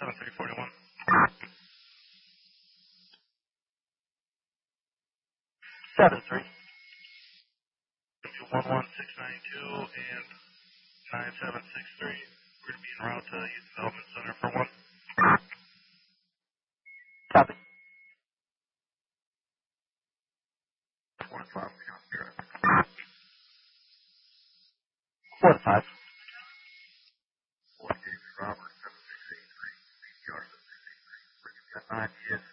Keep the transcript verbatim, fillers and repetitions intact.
seven three four one. seven three. one one six nine two and nine seven six three. We're going to be en route to Youth Development Center for one. Copy. Four five. Four five. Four Robert seven six eight three. Nine yes.